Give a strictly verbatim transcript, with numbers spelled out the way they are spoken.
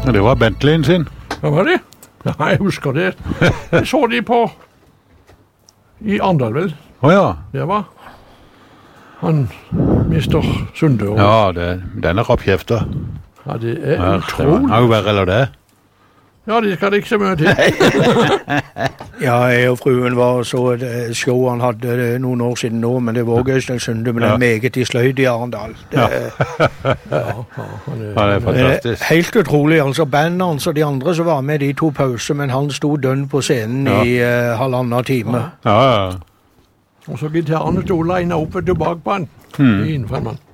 Ja, det var Bentleyen sin. Ja, var det? Ja, jeg husker det. Jeg så de på i Arendal, vel. Åja. Det var han, mister Sunde. Og... Ja, det, den er rappkjeftet. Ja, det er Ja, utrolig. det var verre eller det. Ja, det skal det ikke se mye til. Ja, jeg og fruen var så et show han hadde det noen år siden nå, men det var Øystein Sunde, men det Ja. er meget i sløyd i Arendal. Det, Ja. Ja, ja, han er, Ja, det er det fantastisk. er helt utrolig, altså bandet hans og de andre som var med, de to pauser, men han sto dønn på scenen Ja. i uh, halvannen time. Ja, ja. Og så gitarene sto line oppe tilbake på han. Mm. Innenfor en mann.